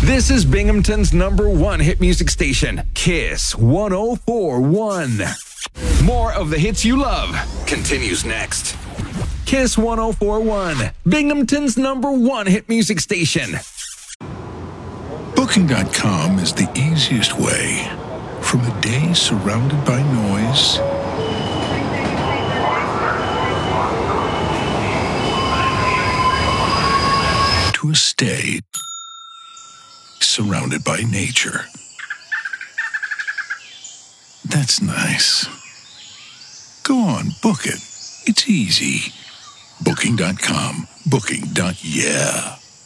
This is Binghamton's #1 hit music station, Kiss 104.1. More of the hits you love continues next. Kiss 104.1, Binghamton's #1 hit music station. Booking.com is the easiest way from a day surrounded by noise to a stay surrounded by nature. That's nice. Go on, book it. It's easy. Booking.com. Booking.yeah.